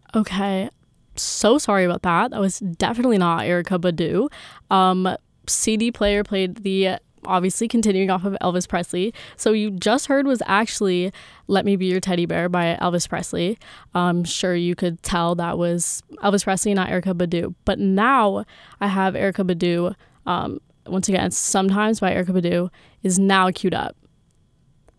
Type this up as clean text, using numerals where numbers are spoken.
Okay. So sorry about that. That was definitely not Erica Badu. CD player played the obviously continuing off of Elvis Presley. So you just heard was actually Let Me Be Your Teddy Bear by Elvis Presley. I'm sure you could tell that was Elvis Presley, not Erica Badu. But now I have Erica Badu. Once again, Sometimes by Erica Badu is now queued up.